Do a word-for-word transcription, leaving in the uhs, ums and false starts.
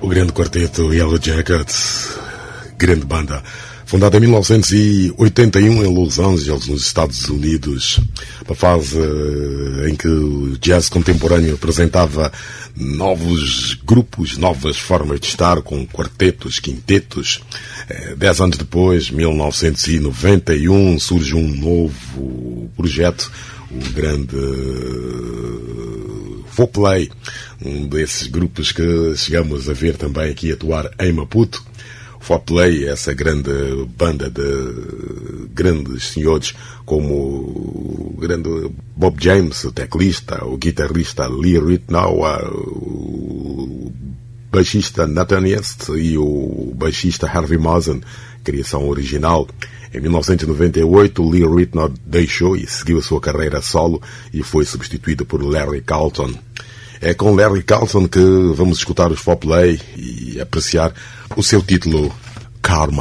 O grande quarteto Yellow Jackets, grande banda, fundada em mil novecentos e oitenta e um em Los Angeles, nos Estados Unidos, uma fase em que o jazz contemporâneo apresentava novos grupos, novas formas de estar, com quartetos, quintetos. Dez anos depois, mil novecentos e noventa e um, surge um novo projeto, o grande Fourplay, um desses grupos que chegamos a ver também aqui atuar em Maputo. Fourplay, essa grande banda de grandes senhores como o grande Bob James, o teclista, o guitarrista Lee Ritenour, o baixista Nathan East e o baixista Harvey Mason, criação original. Em mil novecentos e noventa e oito, Lee Ritenour deixou e seguiu a sua carreira solo e foi substituído por Larry Carlton. É com Larry Carlton que vamos escutar os Fourplay e apreciar o seu título, Karma.